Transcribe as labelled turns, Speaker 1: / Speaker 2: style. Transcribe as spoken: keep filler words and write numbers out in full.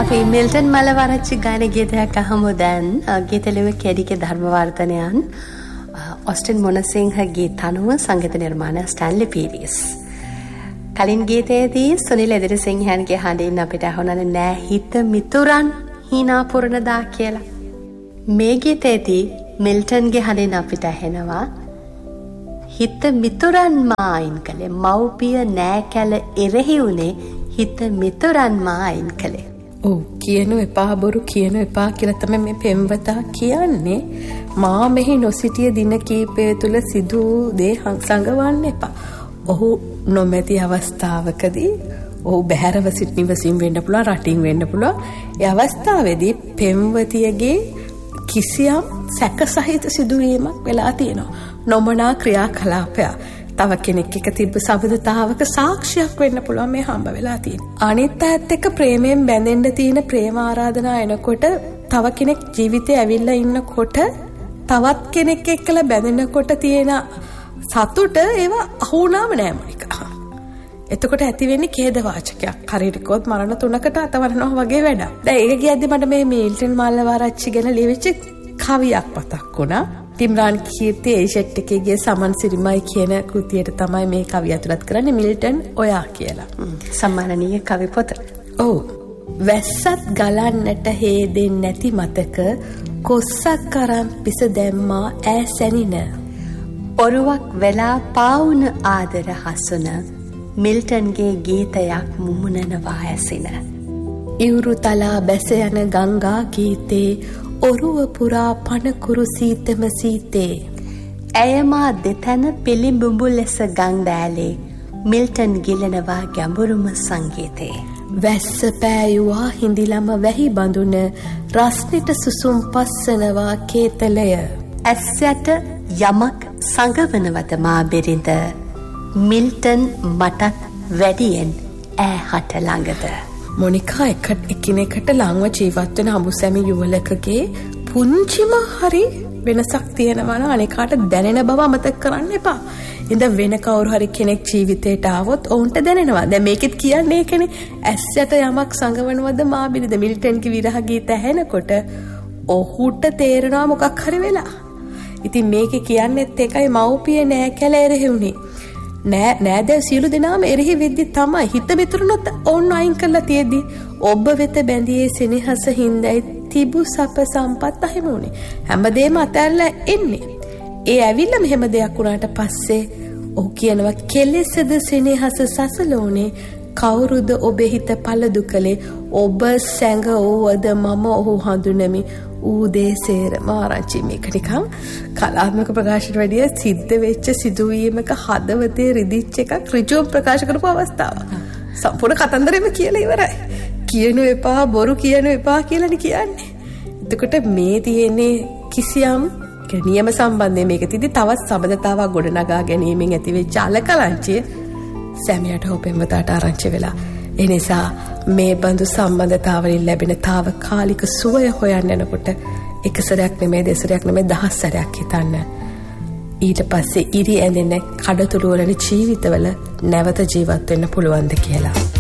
Speaker 1: අපි මිල්ටන් මලවරච්චි ගාන ගීතයක් අහමු දැන්. ගීත ලිව්වේ කෙඩිගේ ධර්මවර්ධනයන්. ඔස්ටින් මොනසිංහගේ තනුව සංගීත නිර්මාණය ස්ටැන්ලි පීරිස්. කලින් ගීතයේදී සුනිල් එදිරිසිංහයන්ගේ හඬින් අපිට අහුණනේ නෑ හිත මිතුරන් hina පුරනදා කියලා. මේ ගීතයේදී මිල්ටන්ගේ හඬින් අපිට ඇහෙනවා හිත මිතුරන් මායින් කලේ මව්පිය නෑ කැල එරෙහි උනේ හිත මිතුරන් මායින් කලේ.
Speaker 2: ඔව් කියනු එපා බොරු කියනු එපා කියලා තමයි මේ පෙම්වතා කියන්නේ. මා මෙහි නොසිටිය දින කීපය තුල සිදු දේ සංගවන්න එපා. ඔහු නොමැති අවස්ථාවකදී ඔහු බැහැරව සිට නිවසින් වෙන්න පුළුවන්, රටින් වෙන්න පුළුවන්. ඒ අවස්ථාවේදී පෙම්වතියගේ කිසියම් සැකසහිත සිදුවීමක් වෙලා තියෙනවා. නොමනා ක්‍රියාකලාපයක් තව කෙනෙක් එක්ක තිබ්බ සබඳතාවක සාක්ෂියක් වෙන්න පුළුවන් මේ හම්බ වෙලා තියෙන්නේ. අනිත් අයත් එක්ක ප්‍රේමයෙන් බැඳෙන්න තියෙන ප්‍රේම ආරාධනා එනකොට තව කෙනෙක් ජීවිතේ ඇවිල්ලා ඉන්නකොට තවත් කෙනෙක් එක්කලා බැඳෙනකොට තියෙන සතුට ඒව අහුණාම නෑ මොනිකා. එතකොට ඇති වෙන්නේ ඛේද වාචකයක්. හරියට කිව්වොත් මරණ තුනකට අතවරනවා වගේ වැඩක්. දැන් ඒක කියද්දි මට මේ මිල්ටන් මල්ලවරච්චි ගැන ලියවිච්ච කවියක් මතක් වුණා. තිම්රාන් කීර්ති ඒෂට් එකේ ගිය සමන් සිරිමයි කියන කෘතියට තමයි මේ කවිය ඇතුළත් කරන්නේ මිල්ටන් ඔයා කියලා.
Speaker 1: සම්මානනීය කවි පොත.
Speaker 2: ඔව්. වැස්සත් ගලන්නට හේදෙන්නේ නැති මතක කොස්සක් අරන් පිස දැම්මා ඈ සැනින.
Speaker 1: ඔරුවක් වෙලා පාවුන ආදර හසුන මිල්ටන්ගේ ගීතයක් මුමුණනවා ඇසින.
Speaker 2: ඉවුරු තලා බැස යන ගංගා ගීතේ ඔරුව පුරා පනකුරු සීතම සීතේ.
Speaker 1: ඇයමා දෙතැන පිළිඹුඹු ලෙස ගං දෑලේ මිල්ටන් ගිලනවා ගැඹුරුම සංගීතේ.
Speaker 2: වැස්ස පෑයුවා හිඳිලම වැහි බඳුන රස්නෙට සුසුම් පස්සනවා කේතලය.
Speaker 1: ඇස් යට යමක් සංගවනවද මා බෙරිඳ මිල්ටන් මටත් වැඩියෙන් ඈ හට ළඟද.
Speaker 2: මොනිකා එකට එකිනෙකට ළඟව ජීවත් වෙන අඹුසැමි යුවලකගේ පුංචිම හරි වෙනසක් තියෙනවා නම් අනිකාට දැනෙන බව අමතක කරන්න එපා. ඉතින් වෙන කවුරු හරි කෙනෙක් ජීවිතේට ආවොත් ඔවුන්ට දැනෙනවා. දැන් මේකෙත් කියන්නේ ඒකනේ. ඇස් යට යමක් සංගවනවද මා බිරිඳ මිල්ටන්ගේ විරහ ගීත ඇහෙනකොට ඔහුට තේරෙනවා මොකක් හරි වෙලා. ඉතින් මේකේ කියන්නේත් ඒකයි මව්පිය නෑ කැල එරෙහි උනේ. නෑ නෑ දැන් සියලු දෙනාම එරෙහි වෙද්දි තමයි හිත මිතුරුනොත් ඕන් අයින් කරලා තියෙද්දි ඔබ වෙත බැඳියේ සෙනෙහස හින්දයි තිබු සප සම්පත් අහිමුනේ. හැමදේම අතැල්ලා එන්නේ. ඒ ඇවිල්ලා මෙහෙම දෙයක් වුණාට පස්සේ ඔහු කියනවා කෙලෙසද සෙනෙහස සසලෝනේ කවුරුද ඔබේ හිත පළදු කලේ ඔබ සැඟ ඕවද මම ඔහු හඳුනමි ඌ දේසේර මාරංචි. මේක නිකන් කලාත්මක ප්‍රකාශයට වැඩිය සිද්ධ වෙච්ච සිදුවීමක හදවතේ රිදිච්ච එකක් ඍජුව ප්‍රකාශ කරපු අවස්ථාවක්. සම්පූර්ණ කතන්දරෙම කියලා ඉවරයි. කියනු එපා බොරු කියනු එපා කියලානේ කියන්නේ. එතකොට මේ තියෙන්නේ කිසියම් නියම සම්බන්ධය මේක තියදී තවත් සබඳතාවක් ගොඩනගා ගැනීමෙන් ඇතිවෙච්ච අලකලංචිය සැමියාට හෝ පෙම්වතාට ආරංචි වෙලා. ඒ නිසා මේ බඳු සම්බන්ධතාවලින් ලැබෙන తాවකාලික සුවය හොයන්න යනකොට එක සැරයක් නෙමෙයි දෙසරයක් නෙමෙයි දහස් සැරයක් හිතන්න. ඊට පස්සේ ඉරි ඇඳෙන කඩතුළු වල ජීවිතවල නැවත ජීවත් වෙන්න පුළුවන්ද කියලා.